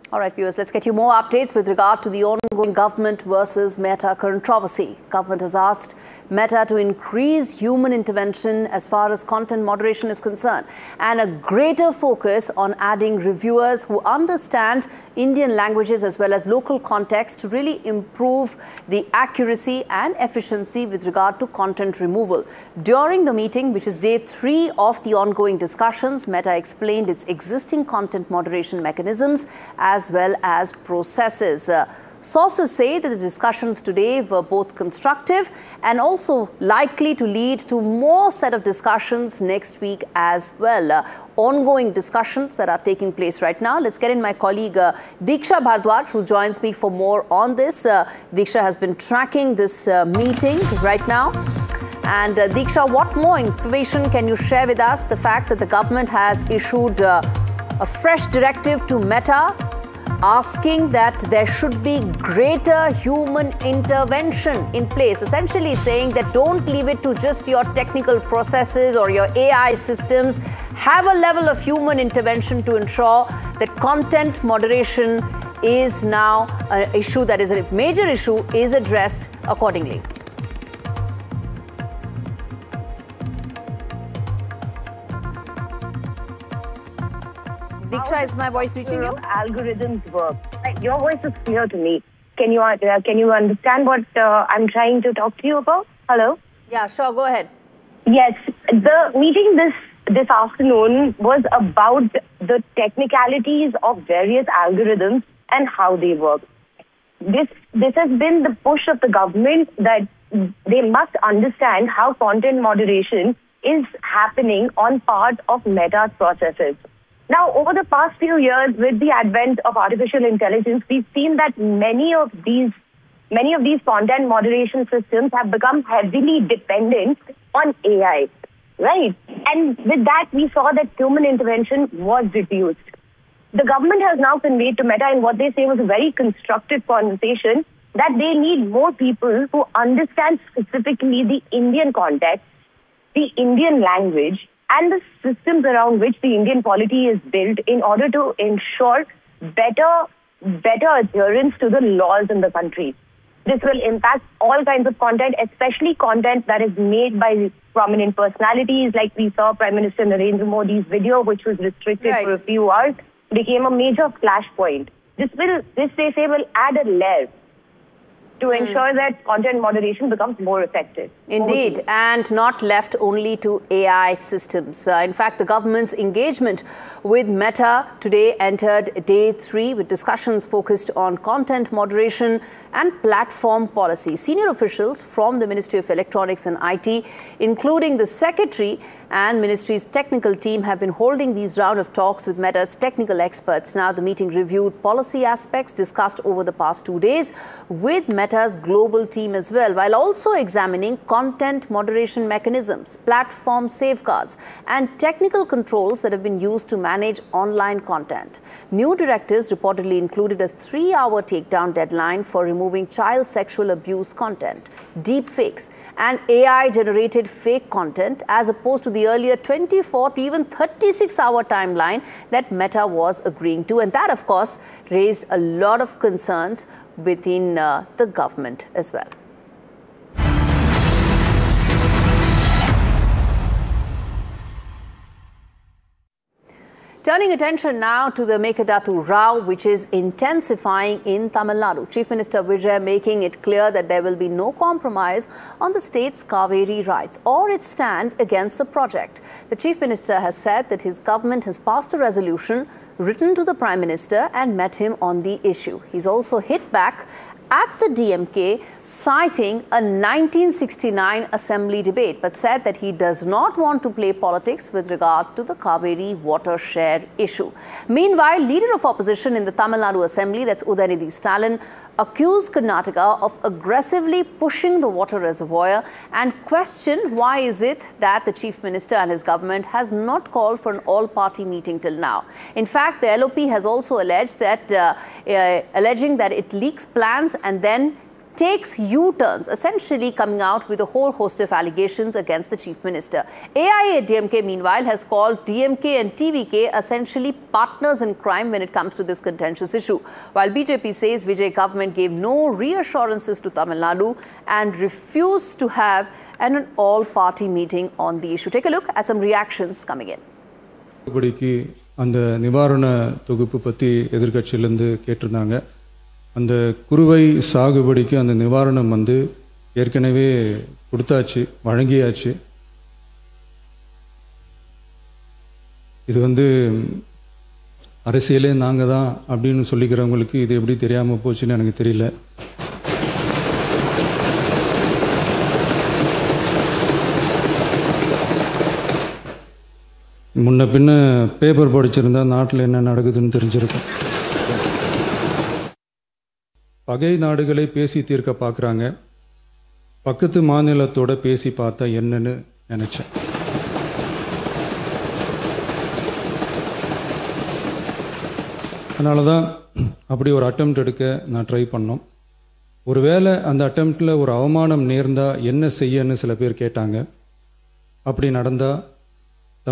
All right, viewers, let's get you more updates with regard to the ongoing government versus Meta controversy. Government has asked Meta to increase human intervention as far as content moderation is concerned and a greater focus on adding reviewers who understand Indian languages as well as local context to really improve the accuracy and efficiency with regard to content removal. During the meeting, which is day 3 of the ongoing discussions, Meta explained its existing content moderation mechanisms as well as processes. Sources say that the discussions today were both constructive and also likely to lead to more set of discussions next week as well. Ongoing discussions that are taking place right now. Let's get in my colleague Diksha Bhardwaj, who joins me for more on this. Diksha has been tracking this meeting right now. And Diksha, what more information can you share with us? The fact that the government has issued a fresh directive to Meta, asking that there should be greater human intervention in place, essentially saying that don't leave it to just your technical processes or your AI systems. Have a level of human intervention to ensure that content moderation is now an issue that is a major issue, is addressed accordingly. Diksha, is my voice reaching you? Algorithms work. Your voice is clear to me. Can you understand what I'm trying to talk to you about? Hello? Yeah, sure. Go ahead. Yes. The meeting this afternoon was about the technicalities of various algorithms and how they work. This has been the push of the government that they must understand how content moderation is happening on part of Meta's processes. Now, over the past few years, with the advent of artificial intelligence, we've seen that many of these content moderation systems have become heavily dependent on AI, right? And with that, we saw that human intervention was reduced. The government has now conveyed to Meta in what they say was a very constructive conversation that they need more people who understand specifically the Indian context, the Indian language, and the systems around which the Indian polity is built in order to ensure better adherence to the laws in the country. This will impact all kinds of content, especially content that is made by prominent personalities, like we saw Prime Minister Narendra Modi's video, which was restricted for a few hours, became a major flashpoint. This they say will add a layer to ensure that content moderation becomes more effective. Indeed, and not left only to AI systems. In fact, the government's engagement with Meta today entered day 3 with discussions focused on content moderation and platform policy. Senior officials from the Ministry of Electronics and IT, including the Secretary and Ministry's technical team, have been holding these round of talks with Meta's technical experts. Now, the meeting reviewed policy aspects discussed over the past 2 days with Meta's global team as well, while also examining content moderation mechanisms, platform safeguards, and technical controls that have been used to manage online content. New directives reportedly included a 3-hour takedown deadline for removing child sexual abuse content, deep fakes, and AI-generated fake content, as opposed to the earlier 24 to even 36-hour timeline that Meta was agreeing to. And that, of course, raised a lot of concerns within the government as well. Turning attention now to the Meghadattu row, which is intensifying in Tamil Nadu. Chief Minister Vijay making it clear that there will be no compromise on the state's Kaveri rights or its stand against the project. The Chief Minister has said that his government has passed a resolution written to the Prime Minister and met him on the issue. He's also hit back at the DMK, citing a 1969 assembly debate, but said that he does not want to play politics with regard to the Kaveri water share issue. Meanwhile, leader of opposition in the Tamil Nadu Assembly, that's Udayanidhi Stalin, accused Karnataka of aggressively pushing the water reservoir and questioned why is it that the Chief Minister and his government has not called for an all-party meeting till now. In fact, the LOP has also alleged that, alleging that it leaks plans and then takes U-turns, essentially coming out with a whole host of allegations against the Chief Minister. AIADMK, meanwhile, has called DMK and TVK essentially partners in crime when it comes to this contentious issue. While BJP says Vijay government gave no reassurances to Tamil Nadu and refused to have an all-party meeting on the issue. Take a look at some reactions coming in. அந்த நிவாரண தொகுப்பு பற்றி எதிர்க்கட்சியிலேருந்து கேட்டிருந்தாங்க. அந்த குறுவை சாகுபடிக்கு அந்த நிவாரணம் ஏற்கனவே கொடுத்தாச்சு, வழங்கியாச்சு. இது அரசியலே நாங்கள் தான் அப்படின்னு சொல்லிக்கிறவங்களுக்கு இது எப்படி தெரியாமல் போச்சுன்னு எனக்கு தெரியல. முன்ன பின்ன பேப்பர் படிச்சிருந்தா நாட்டில் என்ன நடக்குதுன்னு தெரிஞ்சிருக்கும். பகை நாடுகளை பேசி தீர்க்க பார்க்குறாங்க, பக்கத்து மாநிலத்தோட பேசி பார்த்தா என்னன்னு நினச்சேன். அதனால தான் அப்படி ஒரு அட்டெம்ப்ட் எடுக்க நான் ட்ரை பண்ணோம். ஒருவேளை அந்த அட்டெம்ப்டில் ஒரு அவமானம் நேர்ந்தால் என்ன செய்யன்னு சில பேர் கேட்டாங்க. அப்படி நடந்தால்